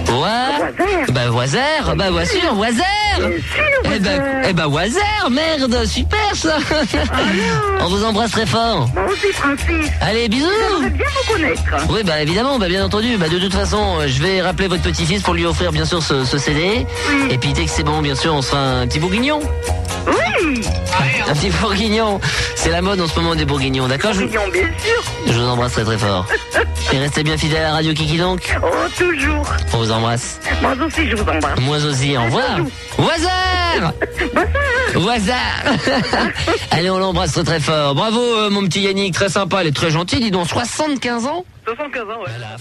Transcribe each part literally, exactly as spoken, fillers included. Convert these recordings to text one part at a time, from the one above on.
Ouais. Bah Voisère, bah bien sûr, Voisère. Eh ben, eh ben Voisère, merde, super ça. On vous embrasse très fort. Moi aussi, Francis. Allez, bisous. J'aimerais bien vous connaître. Oui, bah évidemment, bah bien entendu. Bah de toute façon, je vais rappeler votre petit-fils pour lui offrir bien sûr ce, ce C D. Oui. Et puis dès que c'est bon, bien sûr, on se fera un petit bourguignon. Oui. Un petit bourguignon. C'est la mode en ce moment des bourguignons, d'accord? je, Bourguignon, bien sûr. je vous embrasse très très fort. Et restez bien fidèles à la radio Kiki donc. Oh, toujours. On vous embrasse. Moi aussi, je vous embrasse. Moi aussi, au revoir. Voisard. Bonsoir. Voisard. Allez, on l'embrasse très très fort. Bravo euh, mon petit Yannick, très sympa, elle est très gentille, dis donc, soixante-quinze ans. soixante-quinze ans, ouais. Voilà.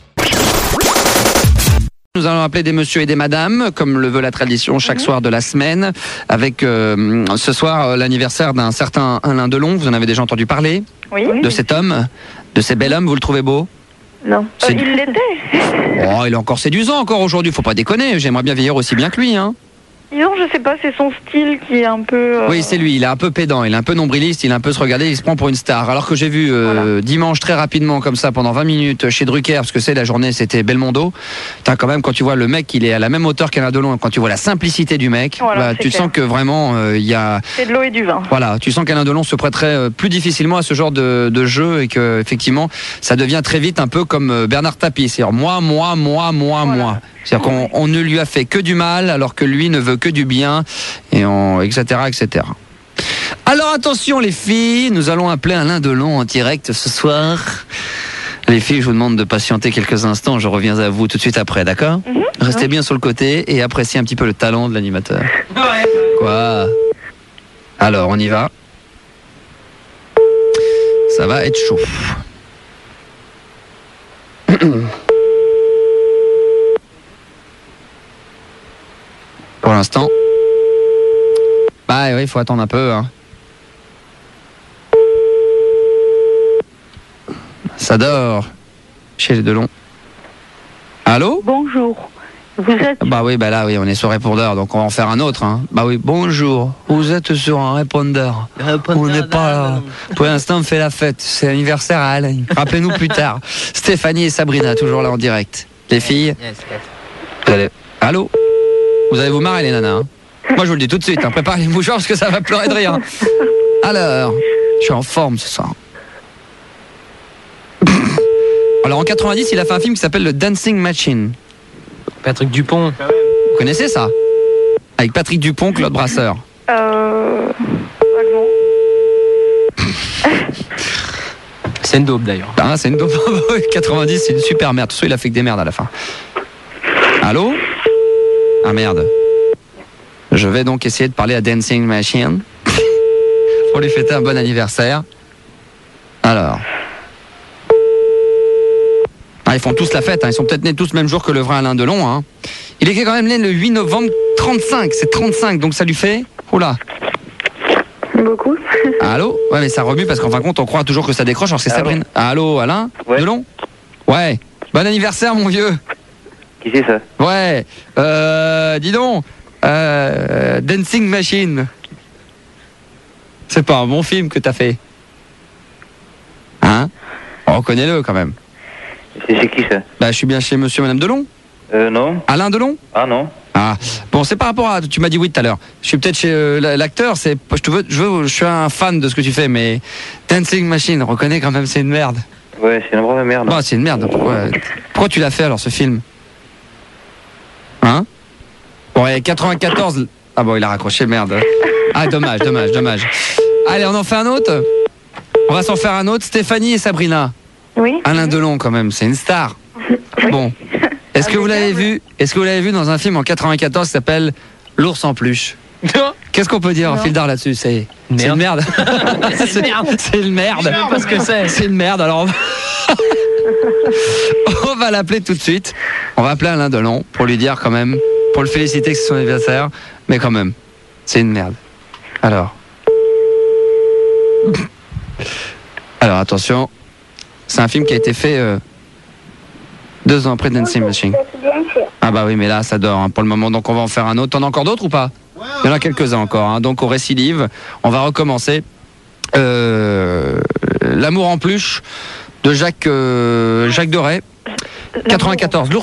Nous allons appeler des messieurs et des madames, comme le veut la tradition, chaque mmh. soir de la semaine, avec euh, ce soir euh, l'anniversaire d'un certain Alain Delon. Vous en avez déjà entendu parler? Oui. De cet homme, de ces bel homme, vous le trouvez beau? Non. Euh, il l'était. Oh, il est encore séduisant encore aujourd'hui, faut pas déconner. J'aimerais bien vieillir aussi bien que lui, hein. Disons, je sais pas, c'est son style qui est un peu... Euh... Oui, c'est lui, il est un peu pédant, il est un peu nombriliste, il est un peu se regarder, il se prend pour une star. Alors que j'ai vu euh, voilà. dimanche très rapidement, comme ça, pendant vingt minutes, chez Drucker, parce que c'est la journée, c'était Belmondo. T'as quand même, quand tu vois le mec, il est à la même hauteur qu'Alain Delon, quand tu vois la simplicité du mec, voilà, bah, tu clair. sens que vraiment, il euh, y a... C'est de l'eau et du vin. Voilà, tu sens qu'Alain Delon se prêterait euh, plus difficilement à ce genre de, de jeu et que, effectivement, ça devient très vite un peu comme euh, Bernard Tapie. C'est-à-dire, moi, moi, moi, moi, voilà. moi. C'est-à-dire qu'on on ne lui a fait que du mal, alors que lui ne veut que du bien, et on, et cetera, et cetera. Alors attention les filles, nous allons appeler Alain Delon en direct ce soir. Les filles, je vous demande de patienter quelques instants, je reviens à vous tout de suite après, d'accord? mm-hmm. Restez ouais. bien sur le côté et appréciez un petit peu le talent de l'animateur. Ouais. Quoi? Alors, on y va. Ça va être chaud. Pour l'instant. Bah oui, il faut attendre un peu. Hein. Ça dort chez les Delon. Allô? Bonjour. Vous êtes... Bah oui, bah là, oui, on est sur répondeur, donc on va en faire un autre. Hein. Bah oui, bonjour. Vous êtes sur un répondeur. répondeur on n'est pas là. Pour l'instant, on fait la fête. C'est l'anniversaire à Alain. Rappelez-nous plus tard. Stéphanie et Sabrina, toujours là en direct. Les filles. Yes, yes. Vous allez... Allô? Vous allez vous marrer, les nanas. Hein. Moi, je vous le dis tout de suite. Hein. Préparez les mouchoirs parce que ça va pleurer de rire. Alors, je suis en forme ce soir. Alors, en quatre-vingt-dix, il a fait un film qui s'appelle Le Dancing Machine. Patrick Dupont. Vous connaissez ça? Avec Patrick Dupont, Claude Brasseur. Euh... C'est une daube, d'ailleurs. Ah, c'est une daube. quatre-vingt-dix, c'est une super merde. Tout ça, il a fait que des merdes à la fin. Allô? Ah merde. Je vais donc essayer de parler à Dancing Machine pour lui fêter un bon anniversaire. Alors. Ah, ils font tous la fête, hein. Ils sont peut-être nés tous le même jour que le vrai Alain Delon. Hein. Il est quand même né le huit novembre trente-cinq. C'est trente-cinq, donc ça lui fait... Oula. Beaucoup. Allô? Ouais, mais ça remue parce qu'en fin de compte, on croit toujours que ça décroche. Alors c'est Allô. Sabrine. Allô, Alain ouais. Delon? Ouais. Bon anniversaire, mon vieux. Qui c'est ça? Ouais. Euh, dis donc. Euh, Dancing Machine. C'est pas un bon film que t'as fait. Hein? On reconnaît-le quand même. C'est chez qui ça? Bah, je suis bien chez monsieur et madame Delon. Euh, non. Alain Delon? Ah, non. Ah, bon, c'est par rapport à... Tu m'as dit oui tout à l'heure. Je suis peut-être chez euh, l'acteur, c'est... Je, te veux, je, veux, je suis un fan de ce que tu fais, mais... Dancing Machine, reconnais quand même, c'est une merde. Ouais, c'est une vraie merde. Oh, c'est une merde. Pourquoi, pourquoi tu l'as fait alors, ce film? Hein? Bon, et quatre-vingt-quatorze... Ah bon, il a raccroché, merde. Ah, dommage, dommage, dommage. Allez, on en fait un autre? On va s'en faire un autre, Stéphanie et Sabrina. Oui. Alain Delon, quand même, c'est une star. Oui. Bon. Est-ce que vous l'avez vu? Est-ce que vous l'avez vu dans un film en quatre-vingt-quatorze qui s'appelle L'ours en peluche? Qu'est-ce qu'on peut dire en fil d'art là-dessus? C'est une merde. C'est une merde. C'est une merde. Parce que c'est. C'est une merde. Alors, on va, on va l'appeler tout de suite. On va appeler Alain Delon pour lui dire quand même, pour le féliciter que c'est son anniversaire, mais quand même, c'est une merde. Alors. Alors attention, c'est un film qui a été fait euh, deux ans après Dancing Machine. Ah bah oui, mais là ça dort hein, pour le moment, donc on va en faire un autre. T'en as encore d'autres ou pas? Il y en a quelques-uns encore, hein. Donc on récidive, on va recommencer. Euh, L'amour en peluche de Jacques, euh, Jacques Doré, quatre-vingt-quatorze.